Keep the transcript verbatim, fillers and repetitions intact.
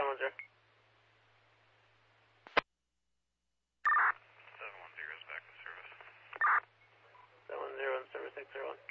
one zero. seven one zero is back in service. seven one zero in service six zero one.